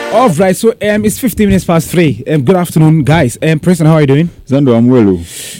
All right, so it's 15 minutes past 3. Good afternoon, guys. Preston, how are you doing? Zando, I'm well.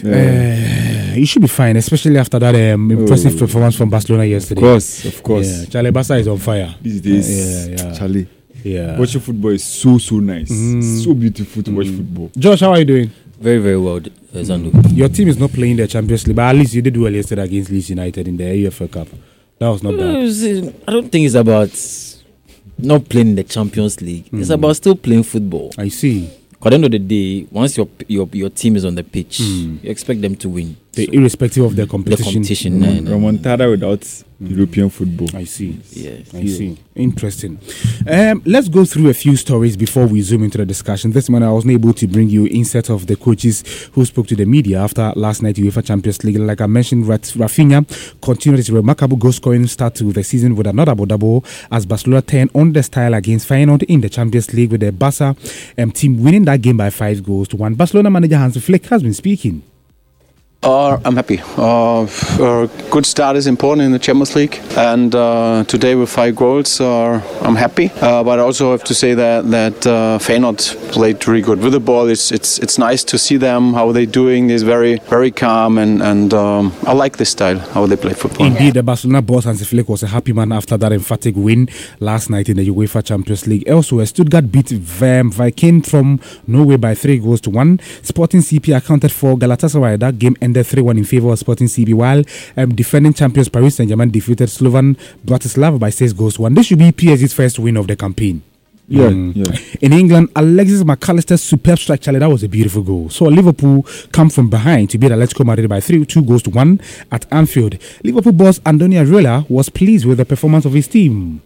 You should be fine, especially after that impressive performance from Barcelona yesterday. Of course. Yeah, Charlie Barca is on fire These days, Charlie. Yeah. Watching football is so nice. So beautiful to watch football. Josh, how are you doing? Very, very well, Zando. Your team is not playing the Champions League, but at least you did well yesterday against Leeds United in the UEFA Cup. That was not bad. I don't think it's about not playing the Champions League. It's about still playing football. I see. At the end of the day, once your team is on the pitch, you expect them to win. Irrespective of the competition. Remontada without European football. I see. Yes. I see. Interesting. Let's go through a few stories before we zoom into the discussion. This morning, I wasn't able to bring you insight of the coaches who spoke to the media after last night UEFA Champions League. Like I mentioned, Rafinha continued his remarkable goal-scoring start to the season with another double as Barcelona turned on the style against Feyenoord in the Champions League with the Barca team winning that game by 5-1. Barcelona manager Hans Flick has been speaking. I'm happy. A good start is important in the Champions League, and today with 5 goals, I'm happy. But I also have to say that Feyenoord played really good with the ball. It's nice to see them how they're doing. They're very very calm, and I like this style how they play football. Indeed, the Barcelona boss Hansi Flick was a happy man after that emphatic win last night in the UEFA Champions League. Elsewhere, Stuttgart beat Viking from Norway by 3-1. Sporting CP accounted for Galatasaray. That game ended 3-1 in favour of Sporting CP, while defending champions Paris Saint-Germain defeated Slovan Bratislava by 6-1. This should be PSG's first win of the campaign. Yeah. In England, Alexis McAllister's superb strike, Charlie, that was a beautiful goal. So Liverpool come from behind to beat Atletico Madrid by 2-1 at Anfield. Liverpool boss Andoni Iraola was pleased with the performance of his team.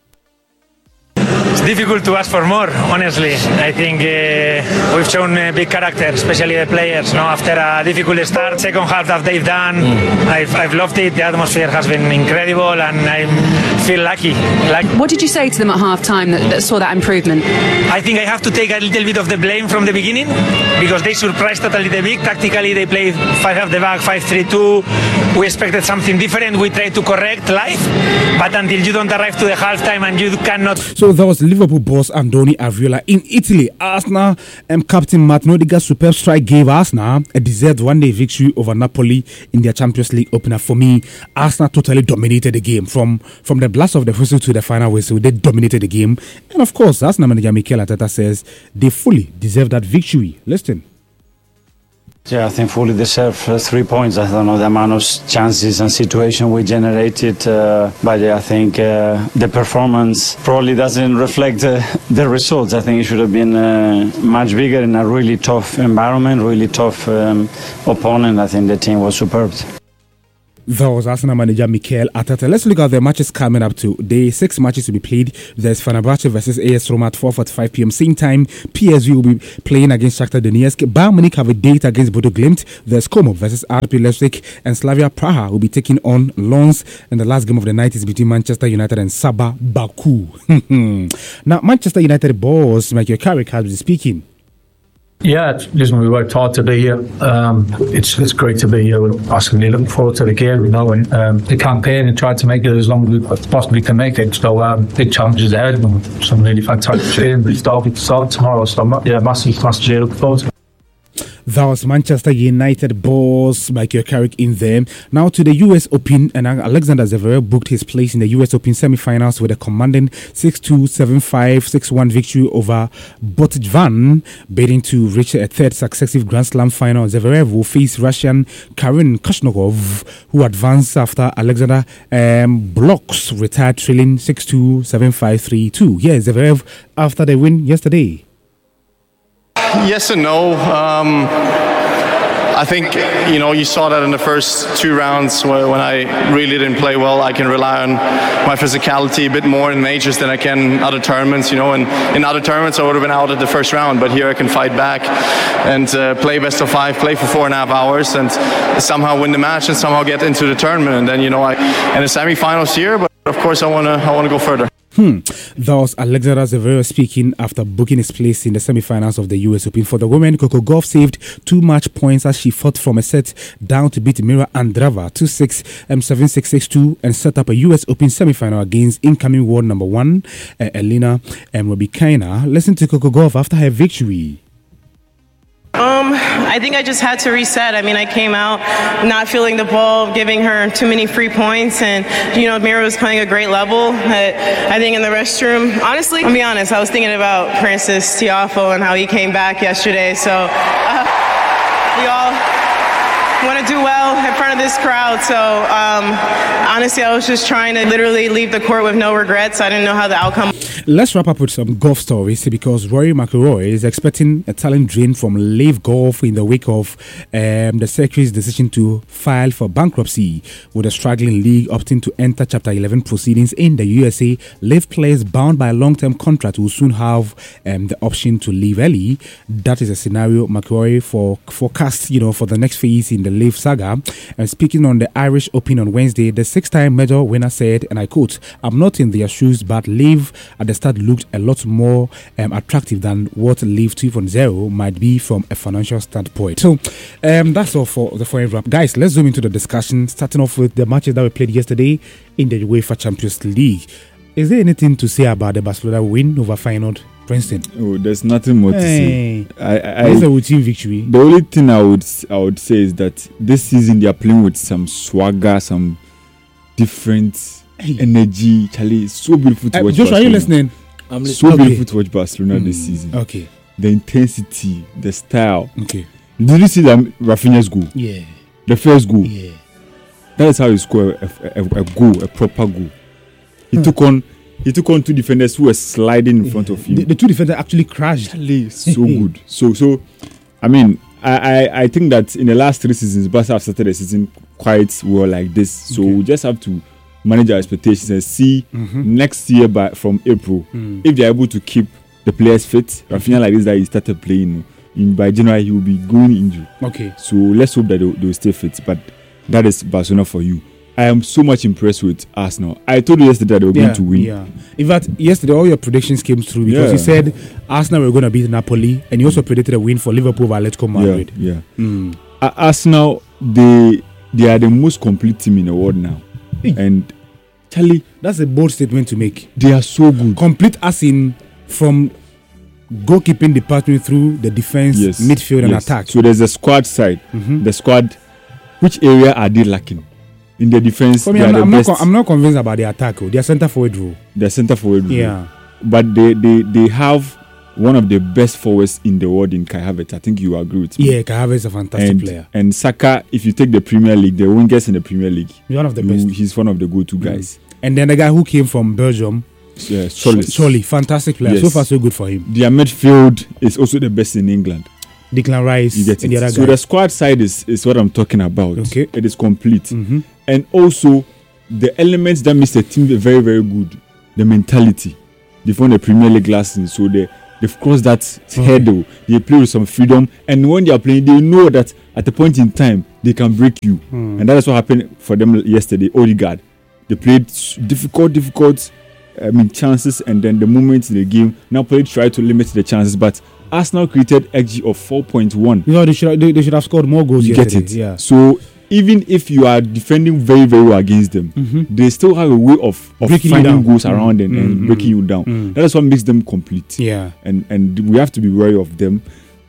It's difficult to ask for more, honestly. I think we've shown big character, especially the players. No, after a difficult start, second half that they've done, I've loved it. The atmosphere has been incredible, and I feel lucky. What did you say to them at half time that saw that improvement? I think I have to take a little bit of the blame from the beginning because they surprised us a little bit. Tactically, they played 5 at the back, 5-3-2. We expected something different. We tried to correct life, but until you don't arrive to the halftime and you cannot. So that was Liverpool boss Andoni Iraola. In Italy, Arsenal captain Martin Odegaard's superb strike gave Arsenal a deserved one-day victory over Napoli in their Champions League opener. For me, Arsenal totally dominated the game from the blast of the whistle to the final whistle. They dominated the game, and of course, Arsenal manager Mikel Arteta says they fully deserve that victory. Listen. Yeah, I think fully deserve 3 points. I don't know the amount of chances and situation we generated, but I think the performance probably doesn't reflect the results. I think it should have been much bigger in a really tough environment, really tough opponent. I think the team was superb. That was Arsenal manager Mikel Arteta. Let's look at the matches coming up today. 6 matches to be played. There's Fenerbahce versus AS Roma at 4:45 p.m. Same time, PSV will be playing against Shakhtar Donetsk. Bayern Munich have a date against Bodo Glimt. There's Como versus RB Leipzig, and Slavia Praha will be taking on Lens. And the last game of the night is between Manchester United and Sabah Baku. Now, Manchester United boss Michael Carrick has been speaking. Yeah, listen, we worked hard to be here. It's great to be here. We're absolutely looking forward to the game, and the campaign and tried to make it as long as we possibly can make it. So big challenges ahead and some really fantastic training. We start tomorrow, so massive looking forward to it. That was Manchester United boss Michael Carrick in there. Now to the US Open, and Alexander Zverev booked his place in the US Open semi-finals with a commanding 6-2, 7-5, 6-1 victory over Botjvan, bidding to reach a third successive Grand Slam final. Zverev will face Russian Karen Khachanov, who advanced after Alexander Blocks retired trailing 6-2, 7-5, 3-2. Yeah, Zverev after the win yesterday. Yes and no. I think, you saw that in the first 2 rounds when I really didn't play well. I can rely on my physicality a bit more in majors than I can in other tournaments, and in other tournaments I would have been out at the first round, but here I can fight back and play best of 5, play for 4.5 hours and somehow win the match and somehow get into the tournament. And then, I in the semi-finals here, but of course I want to go further. That was Alexander Zverev speaking after booking his place in the semi-finals of the US Open. For the women, Coco Gauff saved 2 match points as she fought from a set down to beat Mira Andreeva 2-6, 7-6, 6-2 and set up a US Open semi-final against incoming world number 1 Elena Rybakina. Listen to Coco Gauff after her victory. I think I just had to reset. I mean, I came out not feeling the ball, giving her too many free points, and Mira was playing a great level. I think in the restroom, honestly, I'll be honest, I was thinking about Francis Tiafoe and how he came back yesterday. So we all want to do well in front of this crowd. So honestly, I was just trying to literally leave the court with no regrets. I didn't know how the outcome. Let's wrap up with some golf stories because Rory McIlroy is expecting a talent drain from Live Golf in the wake of the secretary's decision to file for bankruptcy, with the struggling league opting to enter Chapter 11 proceedings in the USA. Live players bound by a long-term contract will soon have the option to leave early. That is a scenario McIlroy forecast, for the next phase in the Live saga. And speaking on the Irish Open on Wednesday, the 6-time major winner said, and I quote, "I'm not in their shoes, but Live at the start looked a lot more attractive than what Live 2.0 might be from a financial standpoint." So that's all for the foreign wrap. Guys, let's zoom into the discussion, starting off with the matches that we played yesterday in the UEFA Champions League. Is there anything to say about the Barcelona win over Feyenoord Princeton? Oh, there's nothing more to say. It's a routine victory. The only thing I would say is that this season they are playing with some swagger, some different energy. Charlie, it's so beautiful to watch. Josh, Barcelona. are you listening? I'm listening. So beautiful to watch Barcelona this season. Okay. The intensity, the style. Okay. Did you see that Rafinha's goal? Yeah. The first goal. Yeah. That is how you score a goal, a proper goal. He took on 2 defenders who were sliding in front of him. The 2 defenders actually crashed. Charlie, so good. So I mean, I think that in the last 3 seasons, Barca have started the season quite well like this. So we just have to manage our expectations and see next year from April if they're able to keep the players fit. Rafinha like this that he started playing by January, he will be going injured. Okay. So let's hope that they'll stay fit. But that is Barcelona for you. I am so much impressed with Arsenal. I told you yesterday that they were going to win. Yeah. In fact, yesterday all your predictions came through because you said Arsenal were going to beat Napoli, and you also predicted a win for Liverpool over Atletico Madrid. Yeah. Arsenal, they are the most complete team in the world now. And Charlie, that's a bold statement to make. They are so good. Complete as in from goalkeeping department through the defense, midfield and attack. So there's a squad side. The squad, which area are they lacking? In the defense, for me, I'm not convinced about the attack. Their centre forward role. Their centre forward role. Yeah. But they have one of the best forwards in the world in Kai Havertz. I think you agree with me. Yeah, Kai Havertz is a fantastic player. And Saka, if you take the Premier League, the wingers in the Premier League, he's one of the best. He's one of the go-to guys. And then the guy who came from Belgium, Solly, fantastic player. Yes. So far, so good for him. Their midfield is also the best in England. Declan Rice, you get it. And the other so guy. The squad side is what I'm talking about. Okay. It is complete. And also, the elements that makes the team very, very good, the mentality. They found the Premier League last season, so they've crossed that hurdle. They play with some freedom, and when they are playing, they know that at a point in time, they can break you. And that is what happened for them yesterday. Odegaard, they played difficult chances, and then the moments in the game, Napoli tried to limit the chances, but Arsenal created XG of 4.1. You know, they should have scored more goals yesterday. Get it? Yeah. So even if you are defending very, very well against them, they still have a way of finding goals around them and breaking you down. That is what makes them complete. Yeah. And we have to be wary of them.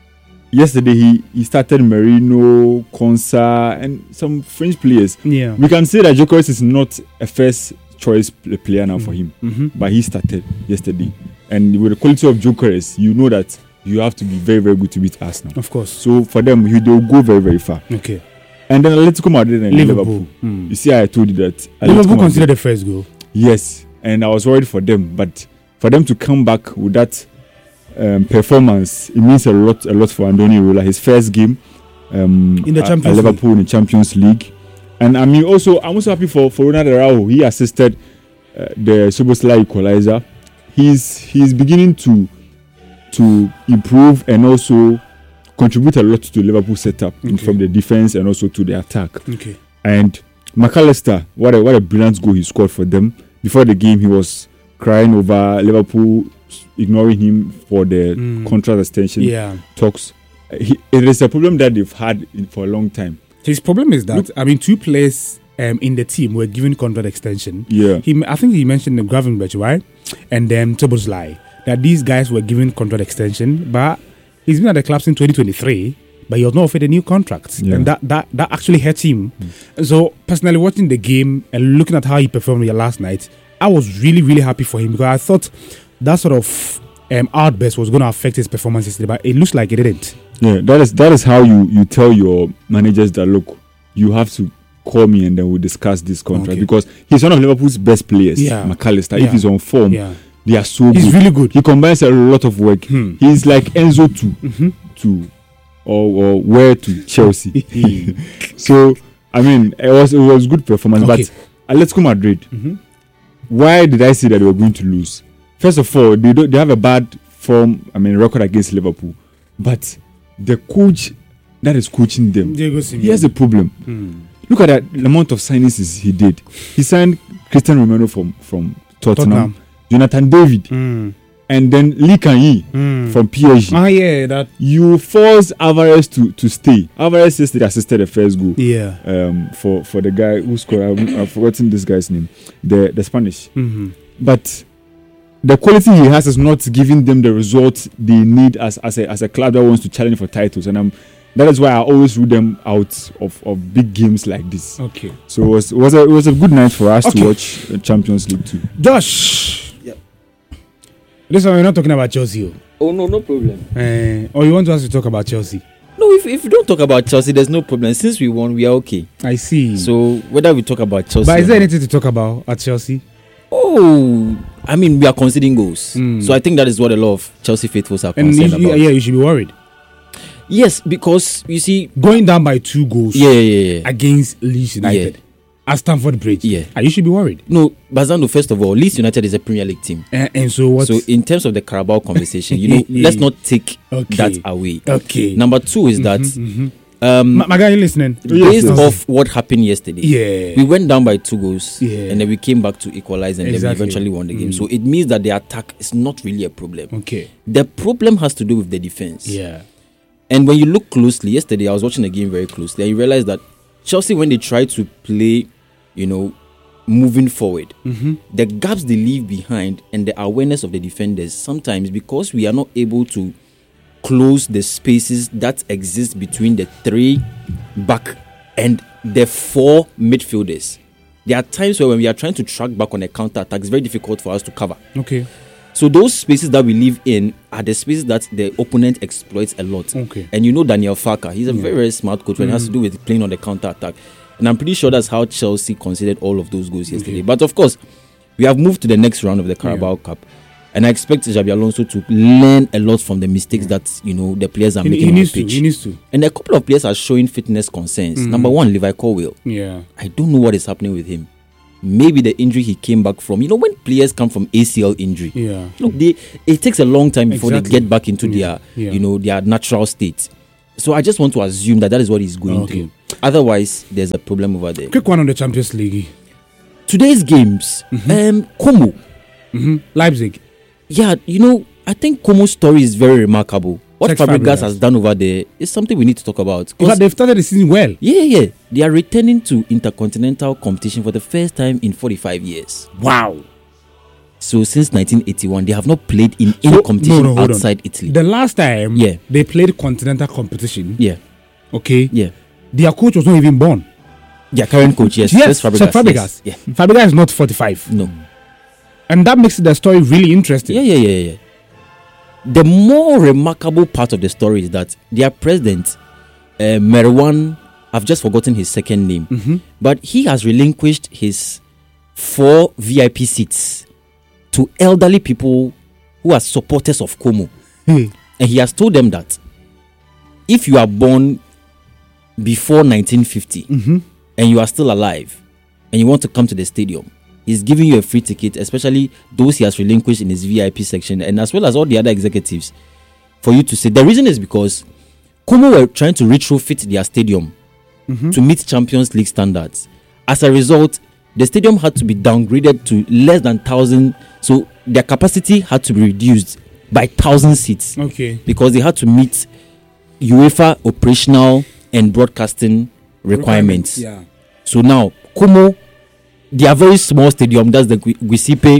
Yesterday he started Merino, Konsa, and some French players. Yeah. We can say that Gyökeres is not a first choice player now for him, but he started yesterday. And with the quality of Gyökeres, you know that you have to be very, very good to beat Arsenal. Of course. So for them, they'll go very, very far. Okay. And then Atletico Madrid and Liverpool. You see, I told you that Liverpool considered the first goal. Yes, and I was worried for them, but for them to come back with that performance, it means a lot for Andoni Iraola. His first game in the Champions League. Liverpool in the Champions League, and I'm also happy for Ronald Araujo. He assisted the Szoboszlai equalizer. He's beginning to improve and also contribute a lot to Liverpool setup from the defense and also to the attack. Okay. And McAllister, what a brilliant goal he scored for them. Before the game, he was crying over Liverpool ignoring him for the contract extension talks. It is a problem that they've had for a long time. His problem is that, two players in the team were given contract extension. Yeah. I think he mentioned the Gravenberch, right? And then Szoboszlai, that these guys were given contract extension, but he's been at the club since 2023, but he was not offered a new contract. Yeah. And that actually hurts him. So, personally, watching the game and looking at how he performed last night, I was really, really happy for him because I thought that sort of outburst was going to affect his performance yesterday, but it looks like it didn't. Yeah, that is how you tell your managers that, look, you have to call me and then we'll discuss this contract because he's one of Liverpool's best players, McAllister. If he's on form, they are so good. He's really good. He combines a lot of work. He's like Enzo to or where to Chelsea. So, I mean, it was good performance. But Atletico Madrid, why did I say that they were going to lose? First of all, they have a bad record against Liverpool. But the coach that is coaching them, he has a problem. Look at the amount of signings he did. He signed Cristiano Ronaldo from Tottenham. Jonathan David, and then Lee Kan-yi from PSG. That you force Alvarez to stay. Alvarez yesterday assisted the first goal. For the guy who scored. I've forgotten this guy's name. The Spanish. But the quality he has is not giving them the results they need as a club that wants to challenge for titles. And that is why I always rule them out of big games like this. Okay. So it was a good night for us to watch Champions League too. Josh. Yep. This one we're not talking about Chelsea. Oh no problem. Or you want us to talk about Chelsea? No, if you don't talk about Chelsea, there's no problem. Since we won, we are okay. I see. So whether we talk about Chelsea, but is there anything to talk about at Chelsea? Oh, I mean, we are conceding goals. So I think that is what a lot of Chelsea faithfuls are concerned about. Yeah, you should be worried. Yes, because you see, going down by 2 goals against Leeds United at Stamford Bridge, you should be worried. No, Bazando, first of all, Leeds United is a Premier League team. And so what? So in terms of the Carabao conversation, let's not take that away. Okay. Number 2 is that my guy, you listening? Based off what happened yesterday, we went down by 2 goals and then we came back to equalize and then we eventually won the game. So it means that the attack is not really a problem. Okay. The problem has to do with the defense. Yeah. And when you look closely, yesterday I was watching the game very closely and you realize that Chelsea, when they try to play, moving forward, the gaps they leave behind and the awareness of the defenders, sometimes because we are not able to close the spaces that exist between the 3 back and the 4 midfielders. There are times where when we are trying to track back on a counter attack, it's very difficult for us to cover. Okay. So those spaces that we leave in are the spaces that the opponent exploits a lot. Okay. And Daniel Farke, he's a very, very smart coach when it has to do with playing on the counter attack. And I'm pretty sure that's how Chelsea conceded all of those goals yesterday. But of course, we have moved to the next round of the Carabao Cup. And I expect Xabi Alonso to learn a lot from the mistakes that, the players are making on the pitch. He needs to. And a couple of players are showing fitness concerns. Number 1, Levi Colwill. Yeah. I don't know what is happening with him. Maybe the injury he came back from. When players come from ACL injury, look, it takes a long time before they get back into their, their natural state. So I just want to assume that is what he's going through. Otherwise, there's a problem over there. Quick one on the Champions League. Today's games, Como, Leipzig. Yeah, I think Como's story is very remarkable. What Fabregas has done over there is something we need to talk about. Because they've started the season well. Yeah. They are returning to intercontinental competition for the first time in 45 years. Wow. So since 1981, they have not played in any competition outside Italy. The last time they played continental competition. Yeah. Okay. Yeah. Their coach was not even born. Their current coach, yes. Fabregas. Yes. Yeah. Fabregas is not 45. No. And that makes the story really interesting. Yeah. The more remarkable part of the story is that their president, Merwan, I've just forgotten his second name, but he has relinquished his 4 VIP seats to elderly people who are supporters of Como. And he has told them that if you are born before 1950 and you are still alive and you want to come to the stadium, he's giving you a free ticket, especially those he has relinquished in his VIP section, and as well as all the other executives, for you to say. The reason is because Como were trying to retrofit their stadium to meet Champions League standards. As a result, the stadium had to be downgraded to less than 1,000. So their capacity had to be reduced by 1,000 seats. Okay. Because they had to meet UEFA operational and broadcasting requirements. Yeah. So now, Como, they are very small stadium. That's the Guisipe.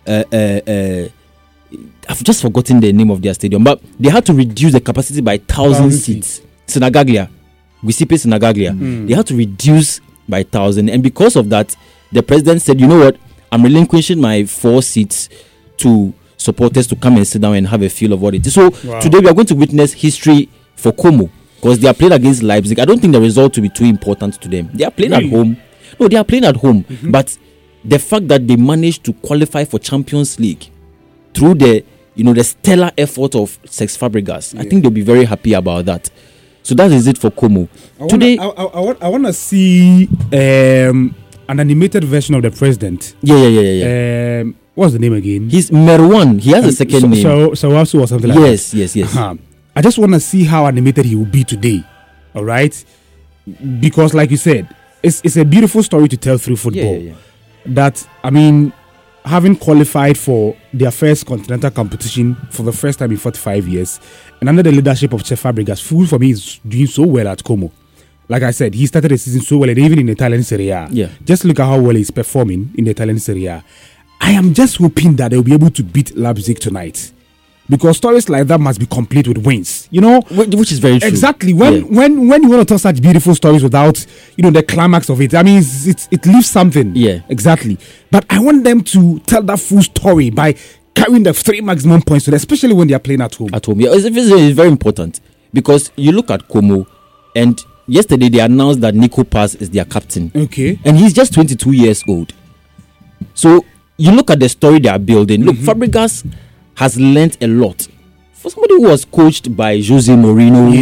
I've just forgotten the name of their stadium, but they had to reduce the capacity by 1,000 seats. Sinagaglia, Guisipe Sinagaglia. They had to reduce by 1,000, and because of that, the president said, "You know what? I'm relinquishing my 4 seats to supporters to come and sit down and have a feel of what it is." So today we are going to witness history for Como, because they are playing against Leipzig. I don't think the result will be too important to them. They are playing at home. No, they are playing at home. But the fact that they managed to qualify for Champions League through the stellar effort of Cesc Fabregas, I think they'll be very happy about that. So that is it for Como. Today, I want to see an animated version of the president. Yeah. What's the name again? He's Merwan. He has a second name. Sawasu or something like that. Yes. I just want to see how animated he will be today. All right? Because like you said, it's a beautiful story to tell through football. Yeah. That, I mean, having qualified for their first continental competition for the first time in 45 years, and under the leadership of Cesc Fabregas, who for me is doing so well at Como. Like I said, he started the season so well, and even in the Italian Serie A. Yeah. Just look at how well he's performing in the Italian Serie A. I am just hoping that they'll be able to beat Leipzig tonight. Because stories like that must be complete with wins, which is very true. Exactly. When you want to tell such beautiful stories without, the climax of it, I mean, it leaves something. Yeah. Exactly. But I want them to tell that full story by carrying the 3 maximum points, especially when they are playing at home. At home, yeah, it's very important because you look at Como, and yesterday they announced that Nico Paz is their captain. Okay. And he's just 22 years old. So you look at the story they are building. Look, Fabregas has learnt a lot. For somebody who was coached by Jose Mourinho,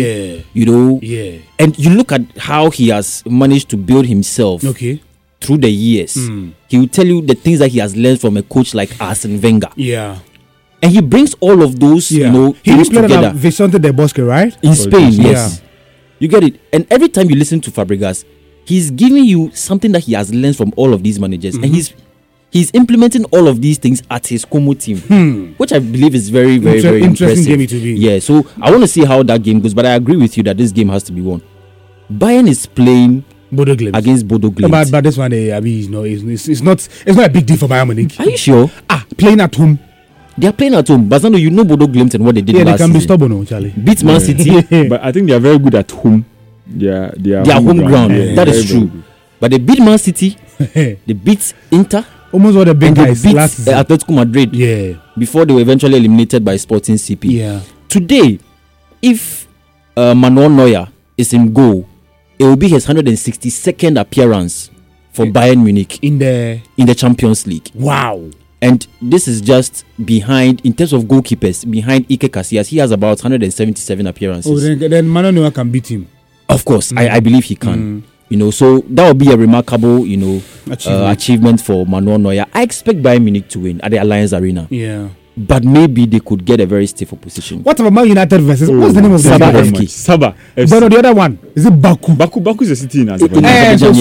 and you look at how he has managed to build himself through the years. He will tell you the things that he has learned from a coach like Arsene Wenger. Yeah. And he brings all of those, he things played together. at Vicente del Bosque, right? In Spain, yes. Yeah. You get it. And every time you listen to Fabregas, he's giving you something that he has learned from all of these managers. And he's implementing all of these things at his Como team, which I believe is very, very, very interesting impressive. game it will be. Yeah, so I want to see how that game goes, but I agree with you that this game has to be won. Bayern is playing Bodo Glimt against Bodo Glimt. But this one, it's not a big deal for Bayern Munich. Are you sure? Playing at home. They are playing at home. Basano, Bodo Glimt and what they did last season. Yeah, they can be stubborn, Charlie. Beat Man City. But I think they are very good at home. They are home ground. Yeah, that is true. But they beat Man City. They beat Inter. Almost all the big guys beat last season. Atletico Madrid. Yeah. Before they were eventually eliminated by Sporting CP. Yeah. Today, if Manuel Neuer is in goal, it will be his 162nd appearance for Bayern Munich in the Champions League. Wow. And this is just behind, in terms of goalkeepers, behind Iker Casillas. He has about 177 appearances. Then Manuel Neuer can beat him. Of course, I believe he can. So that would be a remarkable, achievement for Manuel Neuer. I expect Bayern Munich to win at the Allianz Arena. Yeah. But maybe they could get a very stiff opposition. What about Man United versus? What's the name of the Sabah game? FK. Sabah. But the other one is it Baku? Baku is a city in Azerbaijan.